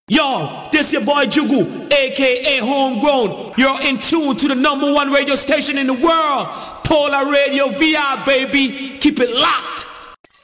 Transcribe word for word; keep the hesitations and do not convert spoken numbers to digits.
Yo, this your boy Jugu, aka Homegrown. You're in tune to the number one radio station in the world, Polar Radio V R, baby. Keep it locked.